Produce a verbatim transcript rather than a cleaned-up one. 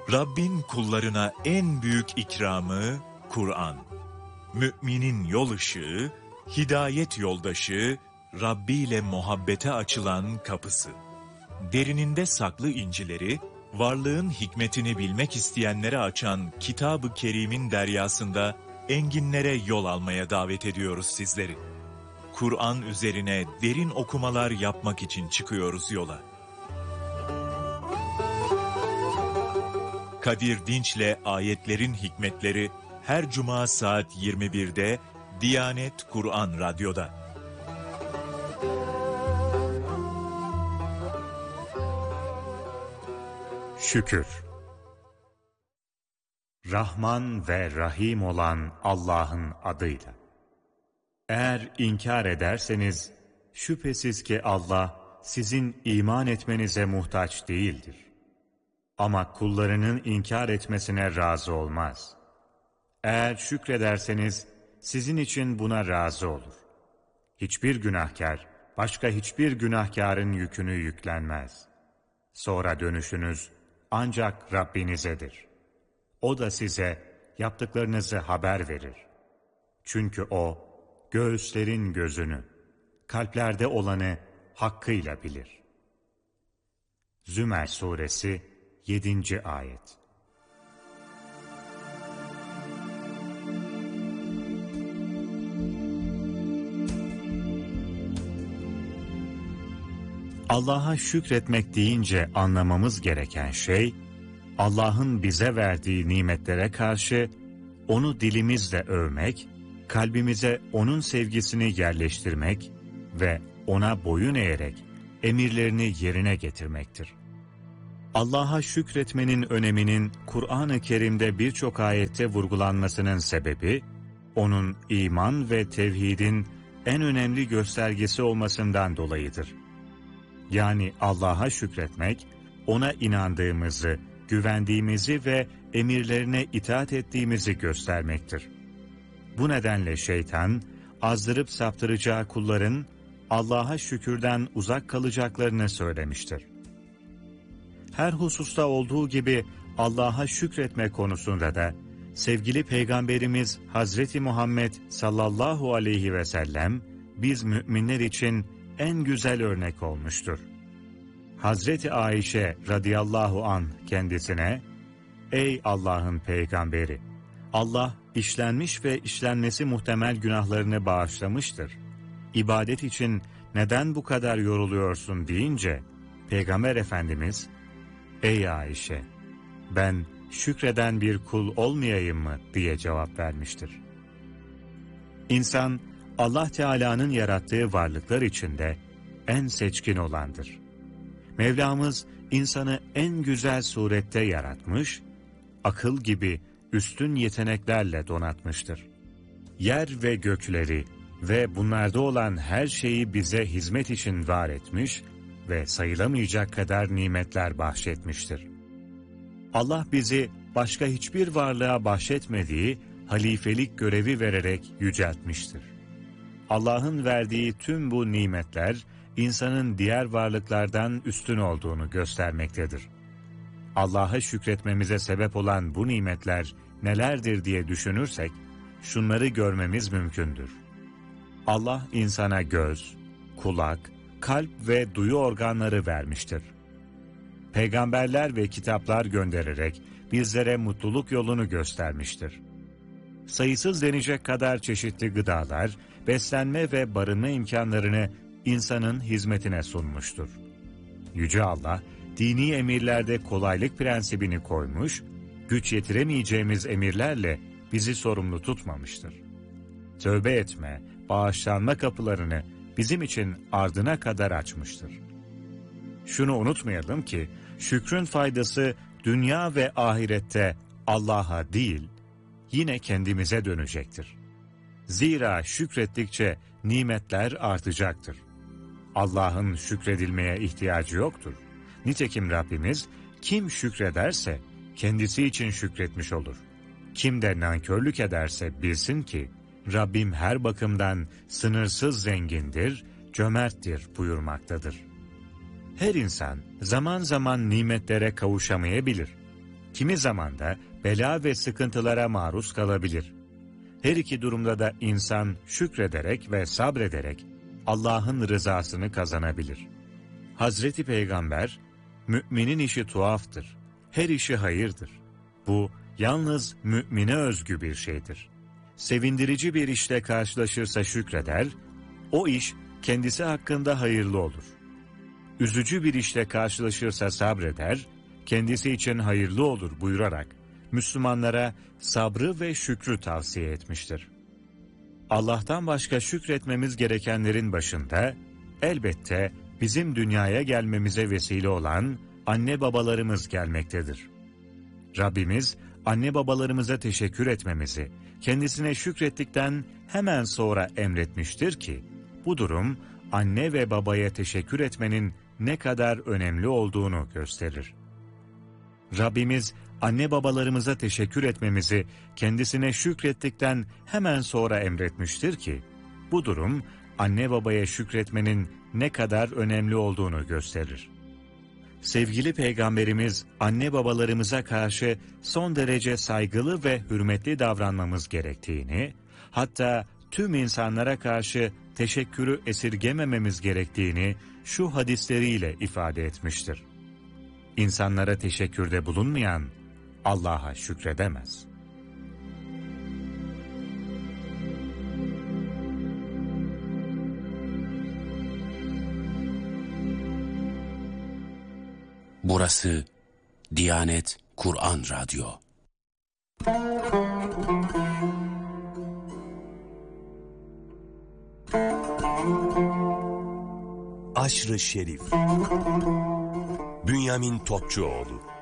Rabbin kullarına en büyük ikramı Kur'an. Müminin yol ışığı, hidayet yoldaşı, Rabbi ile muhabbete açılan kapısı. Derininde saklı incileri, varlığın hikmetini bilmek isteyenlere açan Kitab-ı Kerim'in deryasında enginlere yol almaya davet ediyoruz sizleri. Kur'an üzerine derin okumalar yapmak için çıkıyoruz yola. Kadir Dinç'le Ayetlerin Hikmetleri her cuma saat yirmi birde Diyanet Kur'an Radyo'da. Şükür. Rahman ve Rahim olan Allah'ın adıyla. Eğer inkar ederseniz, şüphesiz ki Allah sizin iman etmenize muhtaç değildir. Ama kullarının inkar etmesine razı olmaz. Eğer şükrederseniz, sizin için buna razı olur. Hiçbir günahkar, başka hiçbir günahkarın yükünü yüklenmez. Sonra dönüşünüz ancak Rabbinizedir. O da size yaptıklarınızı haber verir. Çünkü O, göğüslerin gözünü, kalplerde olanı hakkıyla bilir. Zümer Suresi yedinci Ayet. Allah'a şükretmek deyince anlamamız gereken şey, Allah'ın bize verdiği nimetlere karşı onu dilimizle övmek, kalbimize onun sevgisini yerleştirmek ve ona boyun eğerek emirlerini yerine getirmektir. Allah'a şükretmenin öneminin Kur'an-ı Kerim'de birçok ayette vurgulanmasının sebebi, onun iman ve tevhidin en önemli göstergesi olmasından dolayıdır. Yani Allah'a şükretmek, ona inandığımızı, güvendiğimizi ve emirlerine itaat ettiğimizi göstermektir. Bu nedenle şeytan, azdırıp saptıracağı kulların Allah'a şükürden uzak kalacaklarını söylemiştir. Her hususta olduğu gibi Allah'a şükretme konusunda da sevgili Peygamberimiz Hazreti Muhammed sallallahu aleyhi ve sellem biz müminler için en güzel örnek olmuştur. Hazreti Ayşe radıyallahu anh kendisine, "Ey Allah'ın peygamberi, Allah işlenmiş ve işlenmesi muhtemel günahlarını bağışlamıştır. İbadet için neden bu kadar yoruluyorsun?" deyince, Peygamber Efendimiz, "Ey Ayşe, ben şükreden bir kul olmayayım mı?" diye cevap vermiştir. İnsan, Allah Teala'nın yarattığı varlıklar içinde en seçkin olandır. Mevlamız insanı en güzel surette yaratmış, akıl gibi üstün yeteneklerle donatmıştır. Yer ve gökleri ve bunlarda olan her şeyi bize hizmet için var etmiş ve sayılamayacak kadar nimetler bahşetmiştir. Allah bizi başka hiçbir varlığa bahşetmediği halifelik görevi vererek yüceltmiştir. Allah'ın verdiği tüm bu nimetler, insanın diğer varlıklardan üstün olduğunu göstermektedir. Allah'a şükretmemize sebep olan bu nimetler nelerdir diye düşünürsek, şunları görmemiz mümkündür. Allah insana göz, kulak, kalp ve duyu organları vermiştir. Peygamberler ve kitaplar göndererek bizlere mutluluk yolunu göstermiştir. Sayısız denecek kadar çeşitli gıdalar, beslenme ve barınma imkanlarını insanın hizmetine sunmuştur. Yüce Allah, dini emirlerde kolaylık prensibini koymuş, güç yetiremeyeceğimiz emirlerle bizi sorumlu tutmamıştır. Tövbe etme, bağışlanma kapılarını bizim için ardına kadar açmıştır. Şunu unutmayalım ki, şükrün faydası dünya ve ahirette Allah'a değil, yine kendimize dönecektir. Zira şükrettikçe nimetler artacaktır. Allah'ın şükredilmeye ihtiyacı yoktur. Nitekim Rabbimiz, kim şükrederse kendisi için şükretmiş olur. Kim de nankörlük ederse bilsin ki, Rabbim her bakımdan sınırsız zengindir, cömerttir buyurmaktadır. Her insan zaman zaman nimetlere kavuşamayabilir. kimi zaman da bela ve sıkıntılara maruz kalabilir. Her iki durumda da insan şükrederek ve sabrederek Allah'ın rızasını kazanabilir. Hazreti Peygamber, müminin işi tuhaftır, her işi hayırdır. Bu yalnız mümine özgü bir şeydir. Sevindirici bir işle karşılaşırsa şükreder, o iş kendisi hakkında hayırlı olur. Üzücü bir işle karşılaşırsa sabreder, kendisi için hayırlı olur buyurarak Müslümanlara sabrı ve şükrü tavsiye etmiştir. Allah'tan başka şükretmemiz gerekenlerin başında elbette bizim dünyaya gelmemize vesile olan anne babalarımız gelmektedir. Rabbimiz anne babalarımıza teşekkür etmemizi kendisine şükrettikten hemen sonra emretmiştir ki bu durum anne ve babaya teşekkür etmenin ne kadar önemli olduğunu gösterir. Rabbimiz anne babalarımıza teşekkür etmemizi kendisine şükrettikten hemen sonra emretmiştir ki bu durum anne babaya şükretmenin ne kadar önemli olduğunu gösterir. Sevgili Peygamberimiz anne babalarımıza karşı son derece saygılı ve hürmetli davranmamız gerektiğini, hatta tüm insanlara karşı teşekkürü esirgemememiz gerektiğini şu hadisleriyle ifade etmiştir. İnsanlara teşekkürde bulunmayan Allah'a şükredemez. Burası Diyanet Kur'an Radyo. Aşr-ı Şerif Bünyamin Topçuoğlu